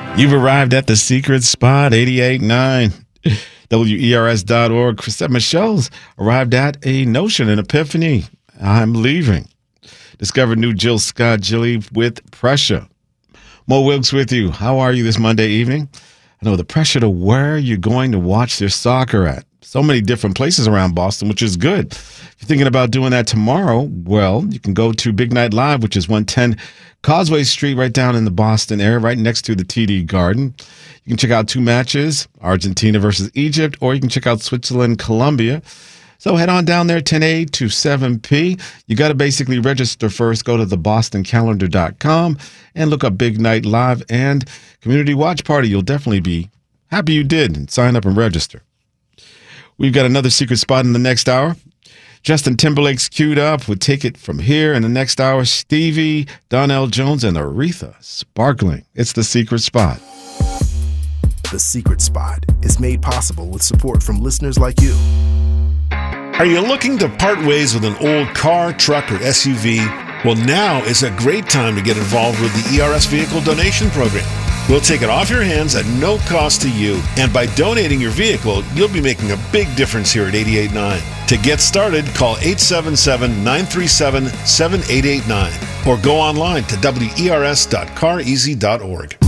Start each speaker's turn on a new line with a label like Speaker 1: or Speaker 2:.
Speaker 1: You've arrived at the secret spot, 88.9. WERS.org. Chrisette Michelle's arrived at a notion, an epiphany. I'm leaving. Discover new Jill Scott Jilly with Pressure. Mo Wilkes with you. How are you this Monday evening? I know the pressure to where you're going to watch their soccer at. So many different places around Boston, which is good. If you're thinking about doing that tomorrow, well, you can go to Big Night Live, which is 110 Causeway Street, right down in the Boston area, right next to the TD Garden. You can check out two matches, Argentina versus Egypt, or you can check out Switzerland, Colombia. So head on down there, 10A to 7P. You got to basically register first. Go to thebostoncalendar.com and look up Big Night Live and Community Watch Party. You'll definitely be happy you did and sign up and register. We've got another secret spot in the next hour. Justin Timberlake's queued up. We'll take it from here. In the next hour, Stevie, Donnell Jones, and Aretha sparkling. It's the secret spot.
Speaker 2: The Secret Spot is made possible with support from listeners like you.
Speaker 3: Are you looking to part ways with an old car, truck, or SUV? Well, now is a great time to get involved with the ERS Vehicle Donation Program. We'll take it off your hands at no cost to you. And by donating your vehicle, you'll be making a big difference here at 88.9. To get started, call 877-937-7889 or go online to wers.careasy.org.